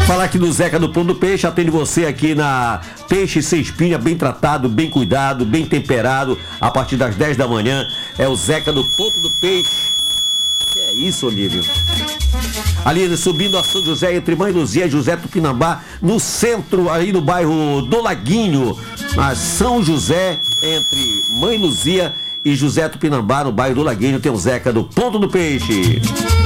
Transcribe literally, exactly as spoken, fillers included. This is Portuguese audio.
Falar aqui do Zeca do Pão do Peixe, atende você aqui na Peixe Sem Espinha, bem tratado, bem cuidado, bem temperado, a partir das dez da manhã. É o Zeca do Ponto do Peixe. Que é isso, Olívio? Ali subindo a São José, entre Mãe Luzia e José Tupinambá, no centro, aí no bairro do Laguinho, na São José, entre Mãe Luzia e José Tupinambá, no bairro do Laguinho, tem o Zeca do Ponto do Peixe.